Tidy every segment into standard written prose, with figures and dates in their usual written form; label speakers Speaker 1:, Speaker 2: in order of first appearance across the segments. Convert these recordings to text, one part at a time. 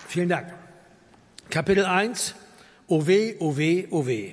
Speaker 1: Vielen Dank. Kapitel 1. O weh, o weh, o weh.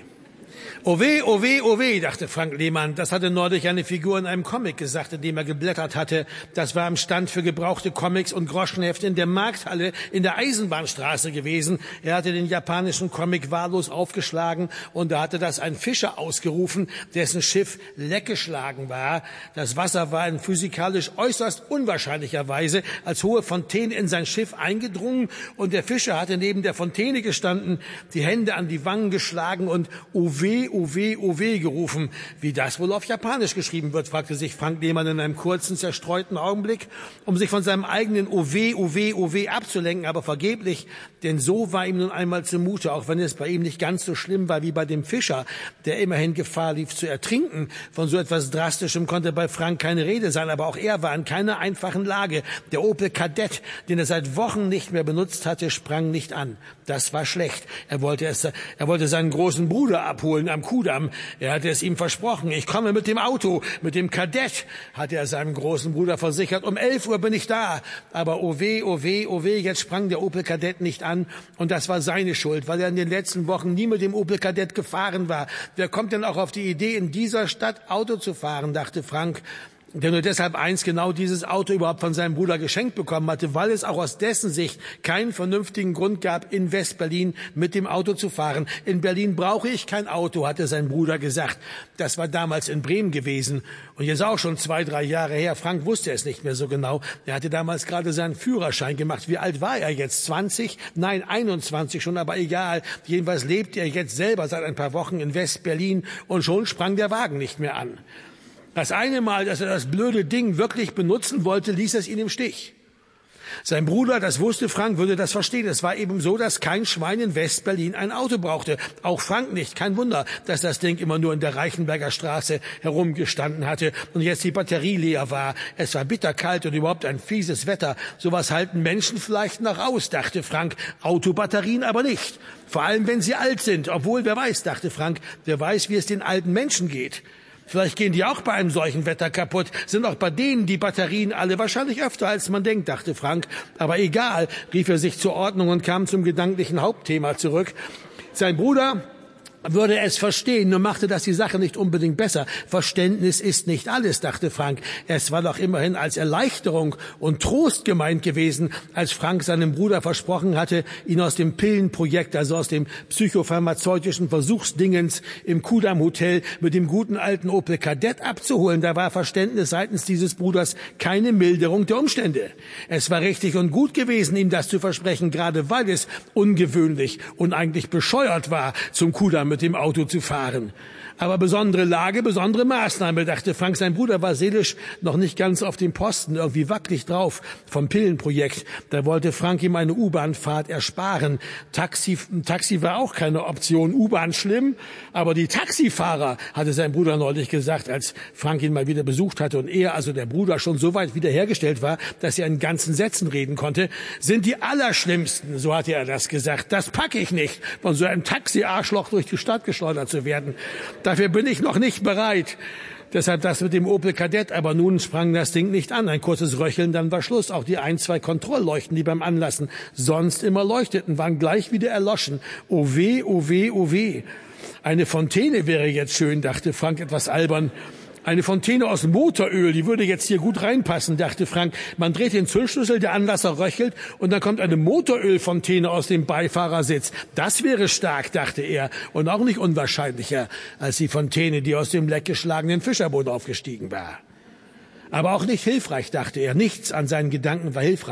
Speaker 1: O weh, o weh, o weh, dachte Frank Lehmann. Das hatte neulich eine Figur in einem Comic gesagt, in dem er geblättert hatte. Das war am Stand für gebrauchte Comics und Groschenhefte in der Markthalle in der Eisenbahnstraße gewesen. Er hatte den japanischen Comic wahllos aufgeschlagen und da hatte das ein Fischer ausgerufen, dessen Schiff leckgeschlagen war. Das Wasser war in physikalisch äußerst unwahrscheinlicher Weise als hohe Fontäne in sein Schiff eingedrungen und der Fischer hatte neben der Fontäne gestanden, die Hände an die Wangen geschlagen und o weh, o weh, o weh gerufen. Wie das wohl auf Japanisch geschrieben wird, fragte sich Frank Lehmann in einem kurzen, zerstreuten Augenblick, um sich von seinem eigenen o weh, o weh, o weh abzulenken, aber vergeblich, denn so war ihm nun einmal zumute, auch wenn es bei ihm nicht ganz so schlimm war wie bei dem Fischer, der immerhin Gefahr lief zu ertrinken. Von so etwas Drastischem konnte bei Frank keine Rede sein, aber auch er war in keiner einfachen Lage. Der Opel Kadett, den er seit Wochen nicht mehr benutzt hatte, sprang nicht an. Das war schlecht. Er wollte seinen großen Bruder abholen am Kudamm. Er hatte es ihm versprochen. Ich komme mit dem Auto, mit dem Kadett, hatte er seinem großen Bruder versichert. Um 11 Uhr bin ich da. Aber oh weh, oh weh, oh weh, jetzt sprang der Opel Kadett nicht an. Und das war seine Schuld, weil er in den letzten Wochen nie mit dem Opel Kadett gefahren war. Wer kommt denn auch auf die Idee, in dieser Stadt Auto zu fahren, dachte Frank, der nur deshalb genau dieses Auto überhaupt von seinem Bruder geschenkt bekommen hatte, weil es auch aus dessen Sicht keinen vernünftigen Grund gab, in Westberlin mit dem Auto zu fahren. In Berlin brauche ich kein Auto, hatte sein Bruder gesagt. Das war damals in Bremen gewesen und jetzt auch schon 2, 3 Jahre her. Frank wusste es nicht mehr so genau. Er hatte damals gerade seinen Führerschein gemacht. Wie alt war er jetzt? 20? Nein, 21 schon, aber egal. Jedenfalls lebt er jetzt selber seit ein paar Wochen in Westberlin und schon sprang der Wagen nicht mehr an. Das eine Mal, dass er das blöde Ding wirklich benutzen wollte, ließ es ihn im Stich. Sein Bruder, das wusste Frank, würde das verstehen. Es war eben so, dass kein Schwein in Westberlin ein Auto brauchte. Auch Frank nicht. Kein Wunder, dass das Ding immer nur in der Reichenberger Straße herumgestanden hatte und jetzt die Batterie leer war. Es war bitterkalt und überhaupt ein fieses Wetter. Sowas halten Menschen vielleicht noch aus, dachte Frank. Autobatterien aber nicht. Vor allem, wenn sie alt sind. Obwohl, wer weiß, dachte Frank, wer weiß, wie es den alten Menschen geht. Vielleicht gehen die auch bei einem solchen Wetter kaputt, sind auch bei denen die Batterien alle wahrscheinlich öfter als man denkt, dachte Frank. Aber egal, rief er sich zur Ordnung und kam zum gedanklichen Hauptthema zurück. Sein Bruder würde es verstehen, nur machte das die Sache nicht unbedingt besser. Verständnis ist nicht alles, dachte Frank. Es war doch immerhin als Erleichterung und Trost gemeint gewesen, als Frank seinem Bruder versprochen hatte, ihn aus dem Pillenprojekt, also aus dem psychopharmazeutischen Versuchsdingens im Kudamm Hotel mit dem guten alten Opel Kadett abzuholen. Da war Verständnis seitens dieses Bruders keine Milderung der Umstände. Es war richtig und gut gewesen, ihm das zu versprechen, gerade weil es ungewöhnlich und eigentlich bescheuert war, zum Kudamm mit dem Auto zu fahren. Aber besondere Lage, besondere Maßnahme, dachte Frank. Sein Bruder war seelisch noch nicht ganz auf dem Posten, irgendwie wackelig drauf vom Pillenprojekt. Da wollte Frank ihm eine U-Bahn-Fahrt ersparen. Taxi war auch keine Option. U-Bahn schlimm, aber die Taxifahrer, hatte sein Bruder neulich gesagt, als Frank ihn mal wieder besucht hatte und er, also der Bruder, schon so weit wiederhergestellt war, dass er in ganzen Sätzen reden konnte, sind die Allerschlimmsten, so hatte er das gesagt. Das packe ich nicht, von so einem Taxi-Arschloch durch die Stadt geschleudert zu werden. Dafür bin ich noch nicht bereit. Deshalb das mit dem Opel Kadett. Aber nun sprang das Ding nicht an. Ein kurzes Röcheln, dann war Schluss. Auch die 1, 2 Kontrollleuchten, die beim Anlassen sonst immer leuchteten, waren gleich wieder erloschen. Oh weh, oh weh, oh weh. Eine Fontäne wäre jetzt schön, dachte Frank etwas albern. Eine Fontäne aus Motoröl, die würde jetzt hier gut reinpassen, dachte Frank. Man dreht den Zündschlüssel, der Anlasser röchelt und dann kommt eine Motorölfontäne aus dem Beifahrersitz. Das wäre stark, dachte er, und auch nicht unwahrscheinlicher als die Fontäne, die aus dem leckgeschlagenen Fischerboot aufgestiegen war. Aber auch nicht hilfreich, dachte er. Nichts an seinen Gedanken war hilfreich.